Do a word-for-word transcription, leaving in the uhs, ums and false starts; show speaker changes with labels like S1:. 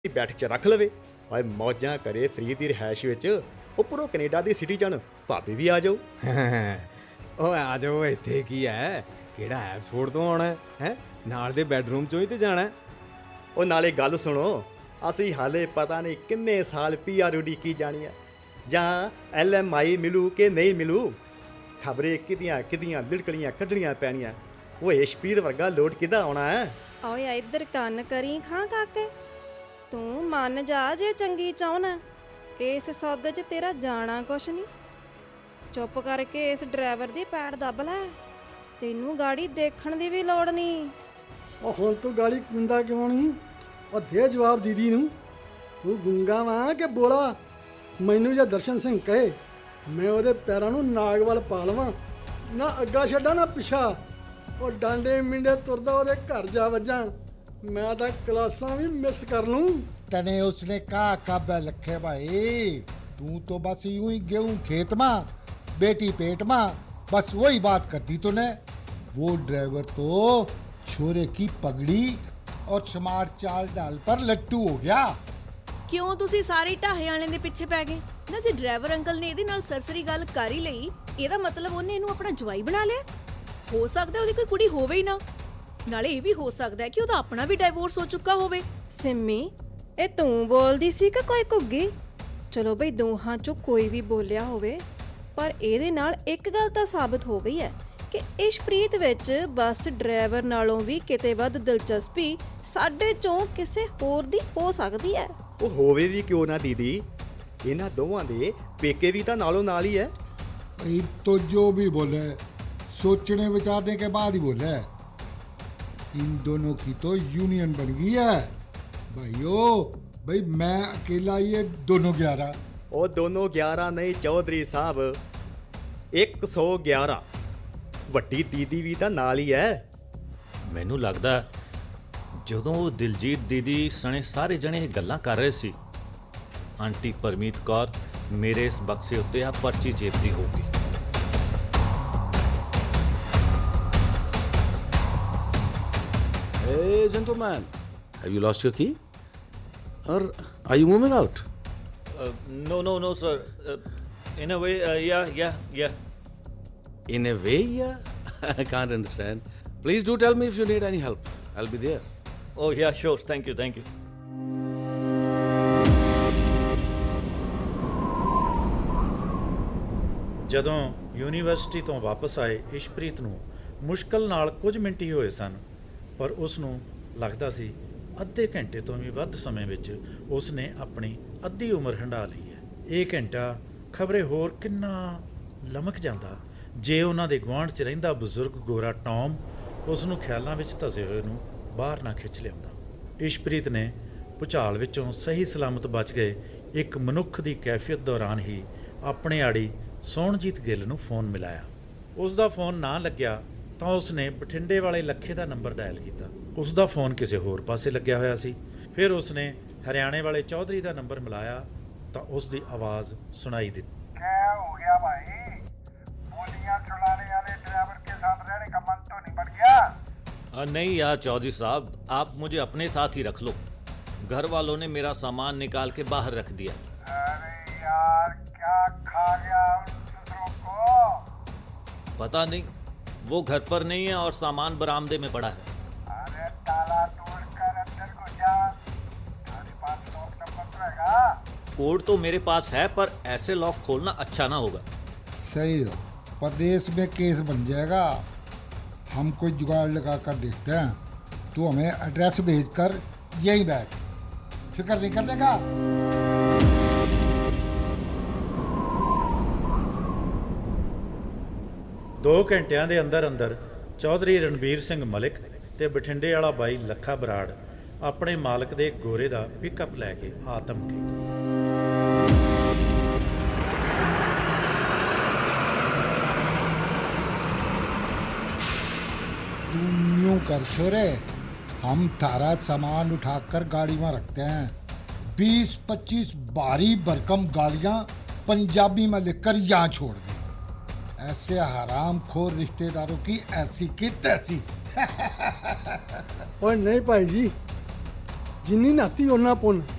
S1: बैठक च रख लवे भाई मौजा करे फ्री दी रिहायश विच उपरों कनेडा दी सिटीजन भाभी भी आ जाओ।
S2: ਉਹ ਆ ਜਾਓ ਇੱਥੇ ਕੀ ਹੈ ਕਿਹੜਾ ਐਪਸਫੋਰਡ ਤੋਂ ਆਉਣਾ ਹੈ ਨਾਲ ਦੇ ਬੈਡਰੂਮ ਚੋਂ ਹੀ ਤੇ ਜਾਣਾ
S1: ਉਹ ਨਾਲੇ ਗੱਲ ਸੁਣੋ ਅਸੀਂ ਹਾਲੇ ਪਤਾ ਨਹੀਂ ਕਿੰਨੇ ਸਾਲ ਪੀਆਰ ਉਡੀਕੀ ਜਾਣੀ ਹੈ ਜਾਂ ਐਲਐਮਆਈ ਮਿਲੂ ਕਿ ਨਹੀਂ ਮਿਲੂ ਖਬਰੇ ਕਿਦੀਆਂ ਕਿਦੀਆਂ ਲਿੜਕੜੀਆਂ ਕੱਢਣੀਆਂ ਪੈਣੀਆਂ ਉਹ ਇਸ਼ਪੀਰ ਵਰਗਾ ਲੋਡ ਕਿਦਾ ਆਉਣਾ ਹੈ।
S3: ਓਏ ਇੱਧਰ ਕੰਨ ਕਰੀ ਖਾਂ ਕਾਕੇ ਤੂੰ ਮੰਨ ਜਾ ਜੇ ਚੰਗੀ ਚਾਹਣਾ ਇਸ ਸੌਦੇ 'ਚ ਤੇਰਾ ਜਾਣਾ ਕੁਛ ਨਹੀਂ। ਚੁੱਪ ਕਰਕੇ ਇਸ ਡਰਾਈਵਰ ਦੀ ਪੈੜ ਦੱਬ ਲੈ ਤੈਨੂੰ ਗਾੜੀ ਦੇਖਣ ਦੀ ਵੀ ਲੋੜ ਨਹੀਂ।
S4: ਉਹ ਹੁਣ ਤੂੰ ਗਾੜੀ ਕੁੰਦਾ ਕਿਉਂ ਨਹੀਂ ਉਹ ਦੇ ਜਵਾਬ ਦੀਦੀ ਨੂੰ ਤੂੰ ਗੁੰਗਾ ਵਾਂ ਕਿ ਬੋਲਾ। ਮੈਨੂੰ ਜੇ ਦਰਸ਼ਨ ਸਿੰਘ ਕਹੇ ਮੈਂ ਉਹਦੇ ਪੈਰਾਂ ਨੂੰ ਨਾਗ ਵੱਲ ਪਾ ਲਵਾਂ ਨਾ ਅੱਗਾ ਛੱਡਾ ਨਾ ਪਿਛਾ ਉਹ ਡਾਂਡੇ ਮਿੰਡੇ ਤੁਰਦਾ ਉਹਦੇ ਘਰ ਜਾ ਵੱਜਾਂ मैं तो क्लासा भी मिस कर लूं।
S5: तने उसने कहा कब लखे भाई तू तो बस यूं ही गेहूं खेत में बेटी पेट में बस वही बात करती तूने। वो ड्राइवर तो छोरे की पगड़ी और स्मार्ट चाल डाल पर लट्टू हो गया।
S6: क्यों तुसी सारे ढाहे वाले दे पिछे पै गए ना। जे ड्राइवर अंकल ने ਇਹਦੇ ਨਾਲ ਸਰਸਰੀ ਗੱਲ ਕਰ ਹੀ ਲਈ ਇਹਦਾ ਮਤਲਬ ਉਹਨੇ ਇਹਨੂੰ ਆਪਣਾ ਜਵਾਈ ਬਣਾ ਲਿਆ। ਹੋ ਸਕਦਾ ਉਹਦੀ ਕੋਈ ਕੁੜੀ ਹੋਵੇ ਹੀ ਨਾ ਨਾਲੇ ਇਹ ਵੀ ਹੋ ਸਕਦਾ ਹੈ ਕਿ ਉਹਦਾ ਆਪਣਾ ਵੀ ਡਾਈਵੋਰਸ ਹੋ ਚੁੱਕਾ ਹੋਵੇ।
S3: ਸਿੰਮੀ ਇਹ ਤੂੰ ਬੋਲਦੀ ਸੀ ਕਿ ਕੋਈ ਘੁੱਗੀ। ਚਲੋ ਬਈ ਦੋਹਾਂ ਚੋਂ ਕੋਈ ਵੀ ਬੋਲਿਆ ਹੋਵੇ ਪਰ ਇਹਦੇ ਨਾਲ ਇੱਕ ਗੱਲ ਤਾਂ ਸਾਬਤ ਹੋ ਗਈ ਹੈ ਕਿ ਇਸ਼ਪ੍ਰੀਤ ਵਿੱਚ ਬੱਸ ਡਰਾਈਵਰ ਨਾਲੋਂ ਵੀ ਕਿਤੇ ਵੱਧ ਦਿਲਚਸਪੀ ਸਾਡੇ ਚੋਂ ਕਿਸੇ ਹੋਰ ਦੀ ਹੋ ਸਕਦੀ ਹੈ।
S1: ਉਹ ਹੋਵੇ ਵੀ ਕਿਉਂ ਨਾ ਦੀਦੀ ਇਹਨਾਂ ਦੋਵਾਂ ਦੇ ਪੇਕੇ ਵੀ ਤਾਂ ਨਾਲੋਂ ਨਾਲ ਹੀ है।
S5: तो जो भी बोले सोचने विचारने के बाद ही बोले इन दोनों की तो यूनियन बन गई है भाइयों। भाई मैं अकेला ये दोनों ग्यारह
S1: ਉਹ ਦੋਨੋਂ ਗਿਆਰਾਂ ਨਹੀਂ ਚੌਧਰੀ ਸਾਹਿਬ ਇੱਕ ਸੌ ਗਿਆਰਾਂ ਵੱਡੀ ਦੀਦੀ ਵੀ ਤਾਂ ਨਾਲ ਹੀ ਹੈ।
S7: ਮੈਨੂੰ ਲੱਗਦਾ ਜਦੋਂ ਉਹ ਦਿਲਜੀਤ ਦੀਦੀ ਸਣੇ ਸਾਰੇ ਜਣੇ ਇਹ ਗੱਲਾਂ ਕਰ ਰਹੇ ਸੀ ਆਂਟੀ ਪਰਮੀਤ ਕੌਰ ਮੇਰੇ ਇਸ ਬਕਸੇ ਉੱਤੇ ਆ ਪਰਚੀ ਚੇਪਦੀ ਹੋਊਗੀ।
S8: Hey gentleman, have you lost your key? Or are you moving out?
S7: Uh, no, no, no, sir. Uh, in a way, uh, yeah, yeah, yeah.
S8: In a way, yeah. I can't understand. Please do tell me if you need any help. I'll be there.
S7: Oh, yeah, sure. Thank you, thank you.
S9: ਜਦੋਂ university ਤੋਂ ਵਾਪਸ ਆਏ ਇਸ਼ਪ੍ਰੀਤ ਨੂੰ ਮੁਸ਼ਕਲ ਨਾਲ ਕੁਝ minute ਹੀ ਹੋਏ ਸਨ ਪਰ ਉਸ ਨੂੰ ਲੱਗਦਾ ਸੀ ਅੱਧੇ ਘੰਟੇ ਤੋਂ ਵੀ ਵੱਧ ਸਮੇਂ ਵਿੱਚ ਉਸ ਨੇ ਆਪਣੀ ਅੱਧੀ ਉਮਰ ਹੰਢਾ ਲਈ ਹੈ। ਇਹ ਘੰਟਾ ਖਬਰੇ ਹੋਰ ਕਿੰਨਾ ਲਮਕ ਜਾਂਦਾ ਜੇ ਉਹਨਾਂ ਦੇ ਗੁਆਂਢ 'ਚ ਰਹਿੰਦਾ ਬਜ਼ੁਰਗ ਗੋਰਾ ਟੌਮ ਉਸ ਨੂੰ ਖਿਆਲਾਂ ਵਿੱਚ ਧਸੇ ਹੋਏ ਨੂੰ ਬਾਹਰ ਨਾ ਖਿੱਚ ਲਿਆਉਂਦਾ। ਇਸ਼ਪ੍ਰੀਤ ਨੇ ਭੁਚਾਲ ਵਿੱਚੋਂ ਸਹੀ ਸਲਾਮਤ ਬਚ ਗਏ ਇੱਕ ਮਨੁੱਖ ਦੀ ਕੈਫੀਅਤ ਦੌਰਾਨ ਹੀ ਆਪਣੇ ਆੜੀ ਸੋਹਣਜੀਤ ਗਿੱਲ ਨੂੰ ਫੋਨ ਮਿਲਾਇਆ। ਉਸ ਦਾ ਫੋਨ ਨਾ ਲੱਗਿਆ ਤਾਂ ਉਸ ਨੇ ਬਠਿੰਡੇ ਵਾਲੇ ਲੱਖੇ ਦਾ ਨੰਬਰ ਡਾਇਲ ਕੀਤਾ। ਉਸ ਦਾ ਫੋਨ ਕਿਸੇ ਹੋਰ ਪਾਸੇ ਲੱਗਿਆ ਹੋਇਆ ਸੀ। ਫਿਰ ਉਸ ਨੇ ਹਰਿਆਣੇ ਵਾਲੇ ਚੌਧਰੀ ਦਾ ਨੰਬਰ ਮਿਲਾਇਆ ਤਾਂ ਉਸ ਦੀ ਆਵਾਜ਼ ਸੁਣਾਈ ਦਿੱਤੀ।
S10: क्या हो गया भाई? बोलियां चुराने वाले ड्राइवर के साथ रहने का मन तो नहीं बढ़ गया?
S7: आ, नहीं यार चौधरी साहब आप मुझे अपने साथ ही रख लो। घर वालों ने मेरा सामान निकाल के बाहर रख दिया।
S10: अरे यार क्या खा गया उन दूसरों को?
S7: पता नहीं वो घर पर नहीं है और सामान बरामदे में पड़ा है।
S10: अरे ताला तोड़ कर अंदर को जा। तुम्हारे पास लॉक नंबर तो हैगा?
S7: कोड तो मेरे पास है पर ऐसे लॉक खोलना अच्छा ना होगा।
S5: सही हो प्रदेश में केस बन जाएगा। हम कोई जुगाड़ लगा कर देखते हैं। तू हमें एड्रेस भेज कर यही बैठ फिक्र नहीं करने का।
S9: ਦੋ ਘੰਟਿਆਂ ਦੇ ਅੰਦਰ ਅੰਦਰ ਚੌਧਰੀ ਰਣਬੀਰ ਸਿੰਘ ਮਲਿਕ ਤੇ ਬਠਿੰਡੇ ਵਾਲਾ ਬਾਈ ਲੱਖਾ ਬਰਾੜ ਆਪਣੇ ਮਾਲਕ ਦੇ ਗੋਰੇ ਦਾ ਪਿਕਅਪ ਲੈ ਕੇ ਆ ਧਮਕੇ।
S5: यूं कर छोरे हम थारा सामान उठाकर गाड़ी में रखते हैं। बीस पच्चीस भारी भरकम गाड़ियां पंजाबी में लिखकर यहाँ छोड़ दें। ऐसे हराम खोर रिश्तेदारों की ऐसी की तैसी।
S4: और नहीं भाई जी जिन्नी नाती उन्ना पुन।